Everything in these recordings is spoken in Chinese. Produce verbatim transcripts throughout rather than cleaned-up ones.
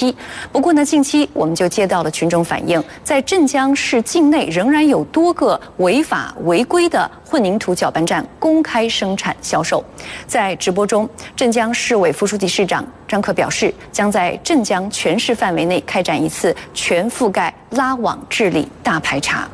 批。不过呢，近期我们就接到了群众反映，在镇江市境内仍然有多个违法违规的混凝土搅拌站公开生产销售。在直播中，镇江市委副书记、市长张克表示，将在镇江全市范围内开展一次全覆盖拉网治理大排查。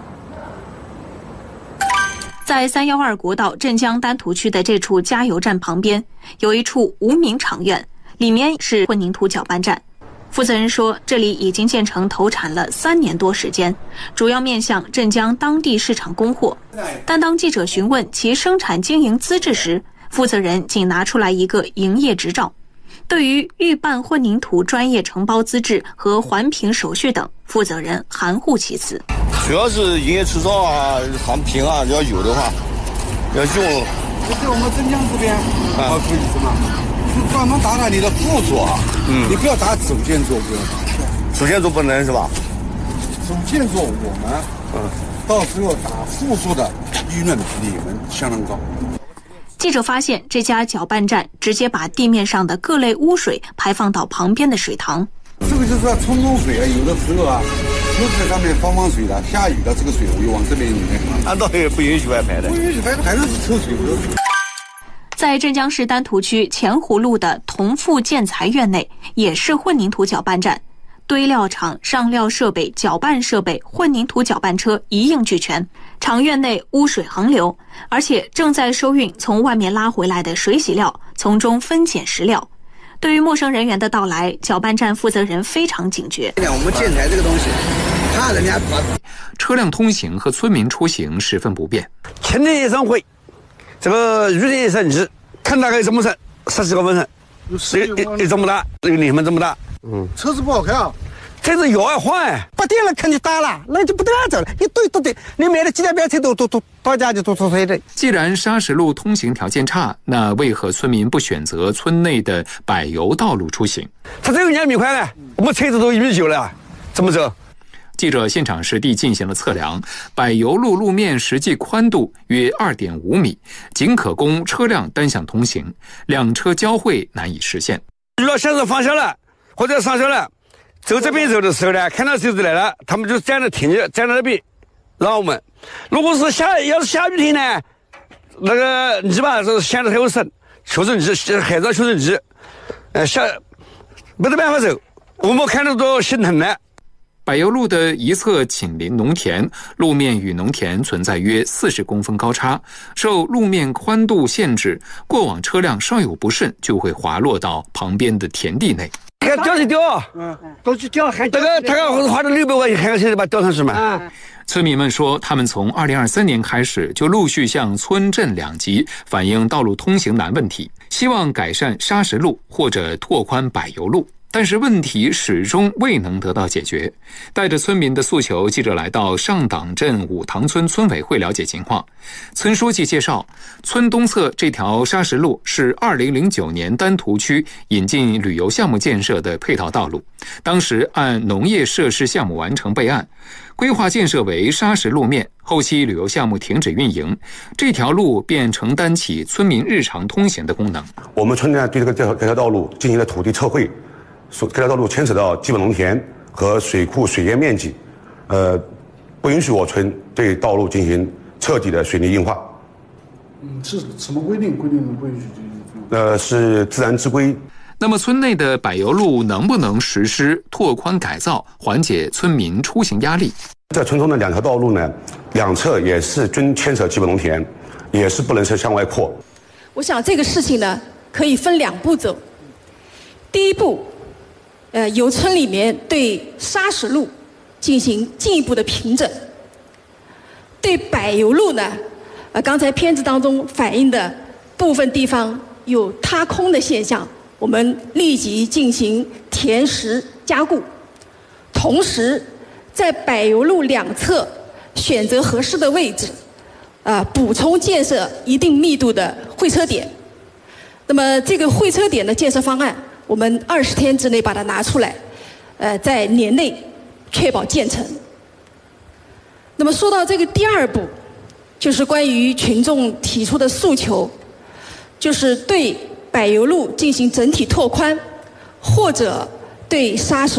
在三一二国道镇江丹徒区的这处加油站旁边，有一处无名厂院，里面是混凝土搅拌站。负责人说，这里已经建成投产了三年多时间，主要面向镇江当地市场供货。但当记者询问其生产经营资质时，负责人仅拿出来一个营业执照。对于预办混凝土专业承包资质和环评手续等，负责人含糊其辞。 主要是营业执照啊、环评啊，要有的话，要用。 就在我们镇江这边，啊，可以什么？是专门打打你的副座啊，嗯，你不要打主建座，不要打。 主建座不能是吧？ 主建座我们，嗯，到时候打副座的利润比你们相当高。 记者发现，这家搅拌站直接把地面上的各类污水排放到旁边的水塘。 这个就是说冲锋水啊，有的时候啊，就是在上面放放水的，下雨的这个水我就往这边里面放。 按道理不允许外排的， 不允许排的还是抽水的。 在镇江市丹徒区前湖路的同富建材院内，也是混凝土搅拌站，堆料厂、上料设备、搅拌设备、混凝土搅拌车一应俱全。厂院内污水横流，而且正在收运从外面拉回来的水洗料，从中分拣实料。对于陌生人员的到来，搅拌站负责人非常警觉。 我们建材这个东西，怕人家抓。 车辆通行和村民出行十分不便。 晴天也上灰，这个雨天也上泥，看大概这么深，十几个分深，有有这么大，有你们这么大。 嗯，车子不好看啊。 车子摇啊晃哎，不电了肯定打了，那就不得走了。一堆都堆，你买了几辆飙车都都都到家就都都推的。 既然砂石路通行条件差，那为何村民不选择村内的柏油道路出行？ 它只有两米宽了，我们车子都一米九了，怎么走？ 记者现场实地进行了测量，柏油路路面实际宽度约 二点五米，仅可供车辆单向通行，两车交汇难以实现。 遇到下车方向了，或者上车了。走这边走的时候呢，看到车子来了，他们就站着停着，站在那边让我们。如果是下要是下雨天呢，那个泥巴是陷得太深，修正泥海造修正泥，呃下没得办法走，我们看着都心疼了。 柏油路的一侧紧邻农田，路面与农田存在约四十公分高差，受路面宽度限制，过往车辆稍有不慎就会滑落到旁边的田地内。 看掉就掉，嗯，都去掉，还这个他要花了六百万，还要现在把掉上去嘛？啊， 村民们说，他们从二零二三年开始就陆续向村镇两级反映道路通行难问题，希望改善砂石路或者拓宽柏油路。但是问题始终未能得到解决。带着村民的诉求，记者来到上党镇五塘村村委会了解情况。村书记介绍，村东侧这条砂石路是二零零九年丹徒区引进旅游项目建设的配套道路，当时按农业设施项目完成备案，规划建设为砂石路面，后期旅游项目停止运营，这条路便承担起村民日常通行的功能。 我们村呢对这个这条这条道路进行了土地测绘。这条道路牵扯到基本农田和水库水源面积，呃，不允许我村对道路进行彻底的水泥硬化。 嗯，是什么规定？规定不允许进行？ 呃，是自然之规。 那么，村内的柏油路能不能实施拓宽改造，缓解村民出行压力？ 在村中的两条道路呢，两侧也是均牵扯基本农田，也是不能是向外扩。 我想这个事情呢，可以分两步走。第一步。呃，由村里面对砂石路进行进一步的平整，对柏油路呢，呃，刚才片子当中反映的部分地方有塌空的现象，我们立即进行填实加固，同时在柏油路两侧选择合适的位置，啊、呃，补充建设一定密度的会车点。那么这个会车点的建设方案。我们二十天之内把它拿出来，呃，在年内确保建成。那么说到这个第二步，就是关于群众提出的诉求，就是对柏油路进行整体拓宽，或者对砂石